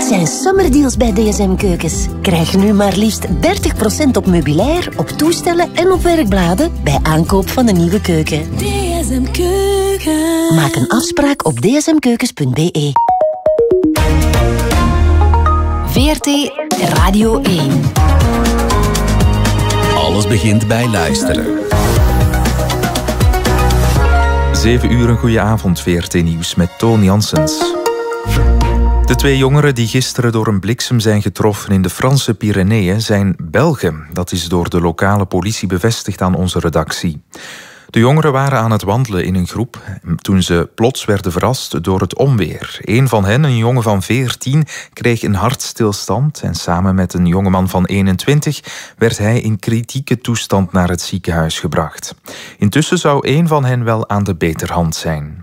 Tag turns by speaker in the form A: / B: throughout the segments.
A: zijn summerdeals bij DSM Keukens. Krijg nu maar liefst 30% op meubilair, op toestellen en op werkbladen bij aankoop van een nieuwe keuken.
B: DSM Keukens.
A: Maak een afspraak op dsmkeukens.be. VRT Radio 1.
C: Alles begint bij luisteren.
D: 7 uur, een goede avond, VRT Nieuws met Toon Janssens. De 2 jongeren die gisteren door een bliksem zijn getroffen in de Franse Pyreneeën zijn Belgen. Dat is door de lokale politie bevestigd aan onze redactie. De jongeren waren aan het wandelen in een groep toen ze plots werden verrast door het onweer. Een van hen, een jongen van 14, kreeg een hartstilstand en samen met een jongeman van 21 werd hij in kritieke toestand naar het ziekenhuis gebracht. Intussen zou een van hen wel aan de beterhand zijn.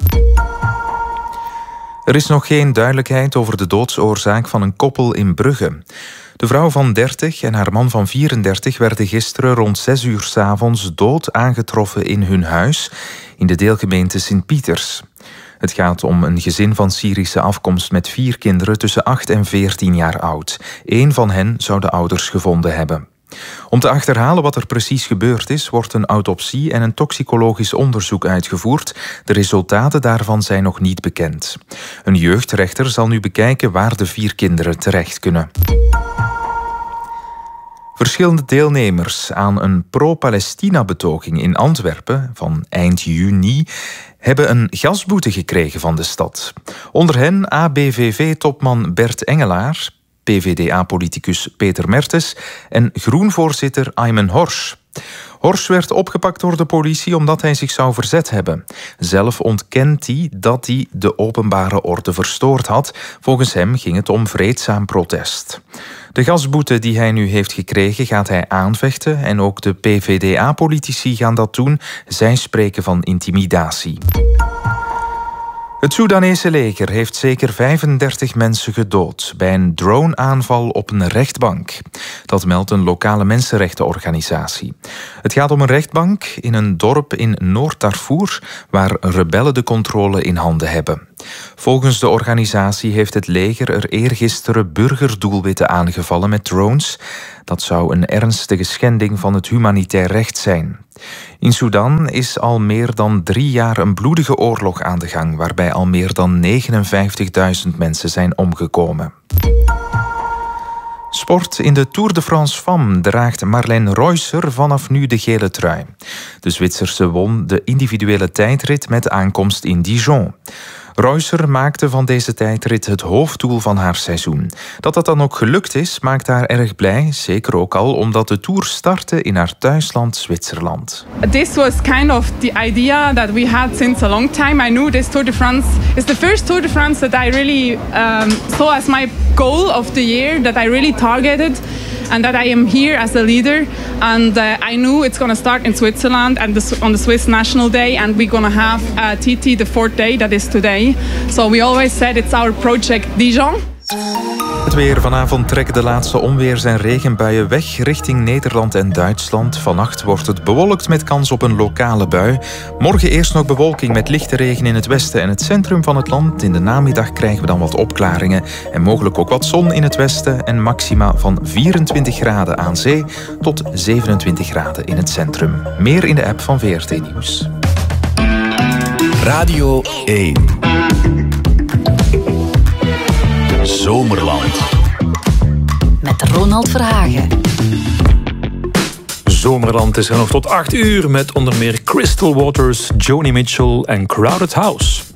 D: Er is nog geen duidelijkheid over de doodsoorzaak van een koppel in Brugge. De vrouw van 30 en haar man van 34 werden gisteren rond 6 uur 's avonds dood aangetroffen in hun huis in de deelgemeente Sint-Pieters. Het gaat om een gezin van Syrische afkomst met 4 kinderen tussen 8 en 14 jaar oud. 1 van hen zou de ouders gevonden hebben. Om te achterhalen wat er precies gebeurd is, wordt een autopsie en een toxicologisch onderzoek uitgevoerd. De resultaten daarvan zijn nog niet bekend. Een jeugdrechter zal nu bekijken waar de 4 kinderen terecht kunnen. Verschillende deelnemers aan een pro-Palestina-betoging in Antwerpen van eind juni hebben een gasboete gekregen van de stad. Onder hen ABVV-topman Bert Engelaar, PvdA-politicus Peter Mertens en Groen-voorzitter Aymen Horsch. Horsch werd opgepakt door de politie omdat hij zich zou verzet hebben. Zelf ontkent hij dat hij de openbare orde verstoord had. Volgens hem ging het om vreedzaam protest. De gasboete die hij nu heeft gekregen gaat hij aanvechten en ook de PvdA-politici gaan dat doen. Zij spreken van intimidatie. Het Soedanese leger heeft zeker 35 mensen gedood bij een droneaanval op een rechtbank. Dat meldt een lokale mensenrechtenorganisatie. Het gaat om een rechtbank in een dorp in Noord-Darfur waar rebellen de controle in handen hebben. Volgens de organisatie heeft het leger er eergisteren burgerdoelwitten aangevallen met drones. Dat zou een ernstige schending van het humanitair recht zijn. In Sudan is al meer dan 3 jaar een bloedige oorlog aan de gang, waarbij al meer dan 59.000 mensen zijn omgekomen. Sport. In de Tour de France Femmes draagt Marlène Reusser vanaf nu de gele trui. De Zwitserse won de individuele tijdrit met aankomst in Dijon. Reusser maakte van deze tijdrit het hoofddoel van haar seizoen. Dat dan ook gelukt is, maakt haar erg blij. Zeker ook al omdat de Tour startte in haar thuisland Zwitserland.
E: This was kind of the idea that we had since a long time. I knew this Tour de France is the first Tour de France that I really saw as my goal of the year, that I really targeted. And that I am here as a leader, and I knew it's going to start in Switzerland and on the Swiss National Day, and we're going to have TT the 4th day, that is today. So we always said it's our project Dijon.
D: Het weer. Vanavond trekken de laatste onweers- en regenbuien weg richting Nederland en Duitsland. Vannacht wordt het bewolkt met kans op een lokale bui. Morgen eerst nog bewolking met lichte regen in het westen en het centrum van het land. In de namiddag krijgen we dan wat opklaringen en mogelijk ook wat zon in het westen en maxima van 24 graden aan zee tot 27 graden in het centrum. Meer in de app van VRT Nieuws.
C: Radio 1. Zomerland.
A: Met Ronald Verhagen.
F: Zomerland is er nog tot 8 uur met onder meer Crystal Waters, Joni Mitchell en Crowded House.